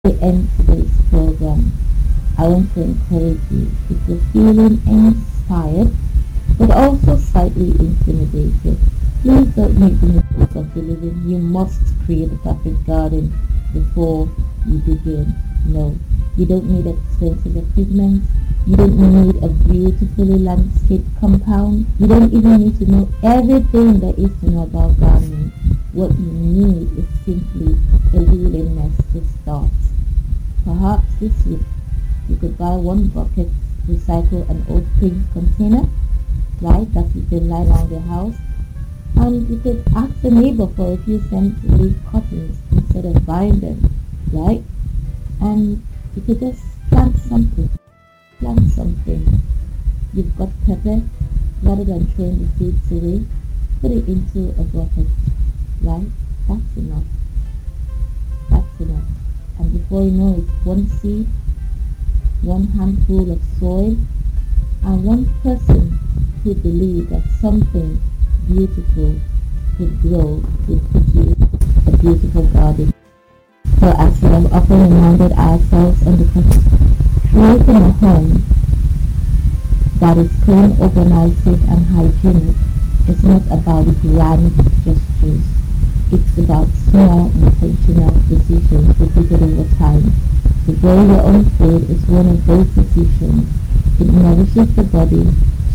we end today's program, I want to encourage you, if you're feeling inspired but also slightly intimidated, please don't make the mistake of believing you must create a perfect garden before you begin. No, you don't need expensive equipment. You don't need a beautifully landscaped compound. You don't even need to know everything there is to know about gardening. What you need is simply a willingness to start. Perhaps this week you could buy one bucket, recycle an old paint container, right, that you've been lying around your house, and you could ask the neighbor for a few cents leaf cuttings instead of buying them, right? And you could just plant something. Plant something. You've got pepper. Rather than throwing the seeds away, put it into a bucket, right? That's enough. That's enough. And before you know it, one seed, one handful of soil, and one person who believed that something beautiful would grow would produce a beautiful garden. So as we have often reminded ourselves on the process, creating a home that is clean, organized, safe and hygienic is not about grand gestures. It's about small intentional decisions repeated over time. To grow your own food is one of those decisions. It nourishes the body,